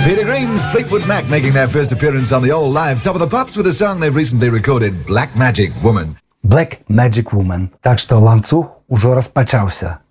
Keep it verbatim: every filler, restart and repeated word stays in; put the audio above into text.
Peter Green's Fleetwood Mac making their first appearance on the All Live Top of the Pops with a song they've recently recorded, Black Magic Woman. Black Magic Woman. Так что ланцюг уже розпочався.